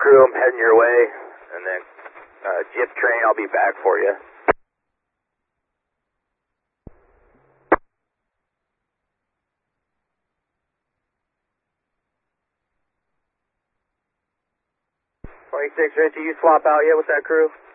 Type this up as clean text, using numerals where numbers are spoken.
crew, I'm heading your way, and then Jeep train, I'll be back for you. Richie, you swap out yet with that crew?